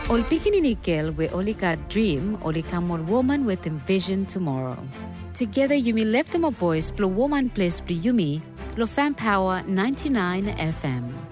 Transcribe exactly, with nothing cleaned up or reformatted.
Ol pikininikil we only got dream, only come on woman with envision tomorrow. Together you may lift them a voice, blow woman place, blow yumi, blow fan power ninety-nine F M.